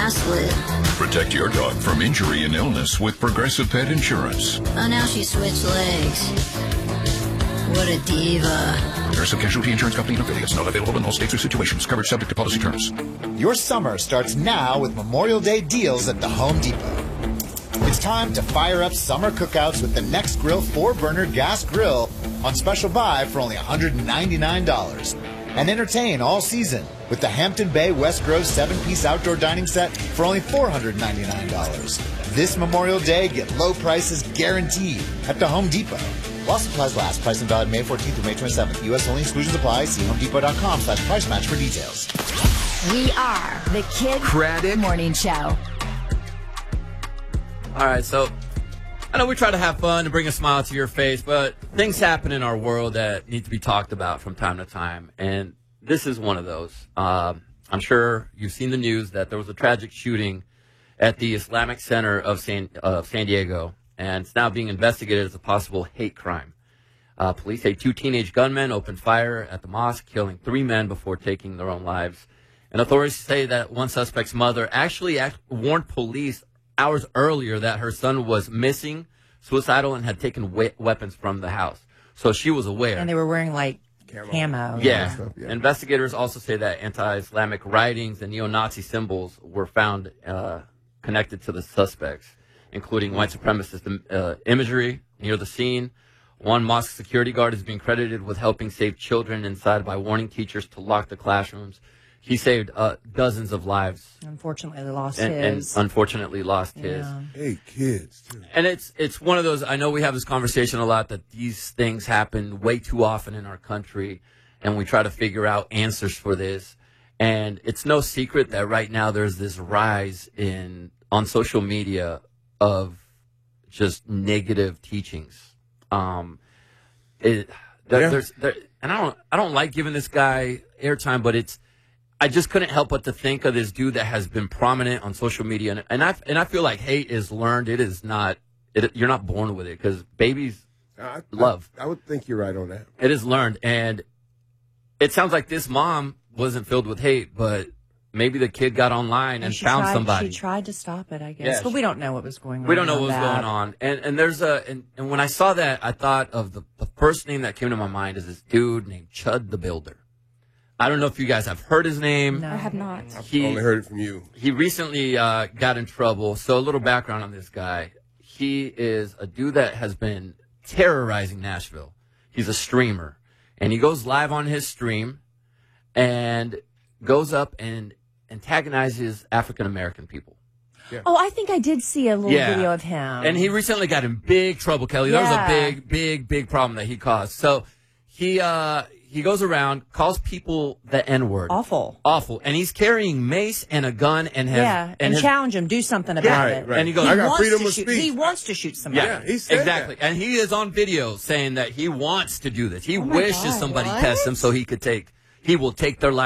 ass lit. Protect your dog from injury and illness with Progressive Pet Insurance. Oh, now she switched legs. What a diva. Progressive Casualty Insurance Company and affiliates. Not available in all states or situations. Coverage subject to policy terms. Your summer starts now with Memorial Day deals at the Home Depot. It's time to fire up summer cookouts with the Next Grill 4-burner gas grill on special buy for only $199. And entertain all season with the Hampton Bay West Grove 7-piece outdoor dining set for only $499. This Memorial Day, get low prices guaranteed at the Home Depot. While supplies last, price and valid May 14th through May 27th. U.S. only, exclusions apply. See HomeDepot.com/price match for details. We are the Kid Craddock Morning Show. All right, so I know we try to have fun and bring a smile to your face, but things happen in our world that need to be talked about from time to time, and this is one of those. I'm sure you've seen the news that there was a tragic shooting at the Islamic Center of San Diego, and it's now being investigated as a possible hate crime. Police say 2 teenage gunmen opened fire at the mosque, killing 3 men before taking their own lives. And authorities say that one suspect's mother actually warned police hours earlier that her son was missing, suicidal, and had taken weapons from the house. So she was aware. And they were wearing, like, camo. Yeah. Investigators also say that anti-Islamic writings and neo-Nazi symbols were found connected to the suspects, including white supremacist imagery near the scene. One mosque security guard is being credited with helping save children inside by warning teachers to lock the classrooms. He saved dozens of lives. Unfortunately, they lost and unfortunately lost his. 8 kids, too. And it's one of those, I know we have this conversation a lot, that these things happen way too often in our country, and we try to figure out answers for this. And it's no secret that right now there's this rise on social media of just negative teachings. And I don't like giving this guy airtime, but I just couldn't help but to think of this dude that has been prominent on social media, and I feel like hate is learned. It is not. You're not born with it, because babies love. I would think you're right on that. It is learned, and it sounds like this mom wasn't filled with hate, but maybe the kid got online and found somebody. She tried to stop it, I guess, Yeah, but we don't know what was going on. We don't know what was going on, and there's and when I saw that, I thought of the first name that came to my mind is this dude named Chud the Builder. I don't know if you guys have heard his name. No, I have not. I've only heard it from you. He recently got in trouble. So a little background on this guy. He is a dude that has been terrorizing Nashville. He's a streamer. And he goes live on his stream and goes up and antagonizes African-American people. Yeah. Oh, I think I did see a little video of him. And he recently got in big trouble, Kelly. There was a big problem that he caused. So he goes around, calls people the N-word. Awful. And he's carrying mace and a gun and challenge him, do something about it. Right. And he goes, I got freedom of speech. He wants to shoot somebody. Yeah, he said exactly. that. And he is on video saying that he wants to do this. He wishes somebody tests him so he will take their life.